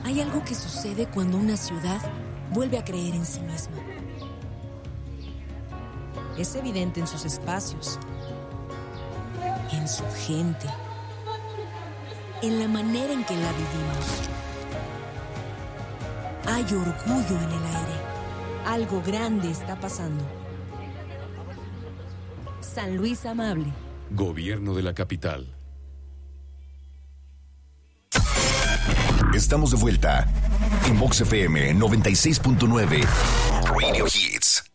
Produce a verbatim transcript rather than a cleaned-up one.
Hay algo que sucede cuando una ciudad vuelve a creer en sí misma. Es evidente en sus espacios, en su gente, en la manera en que la vivimos. Hay orgullo en el aire. Algo grande está pasando. San Luis Amable. Gobierno de la Capital. Estamos de vuelta en Vox F M noventa y seis punto nueve Radio Hits.